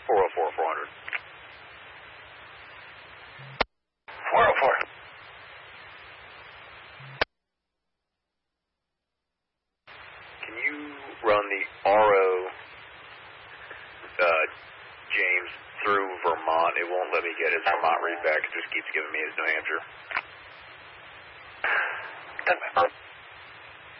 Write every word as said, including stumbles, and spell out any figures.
four oh four, four hundred. four oh four. Can you run the R O, uh, James, through Vermont? It won't let me get his Vermont readback. It just keeps giving me his New Hampshire. Done, my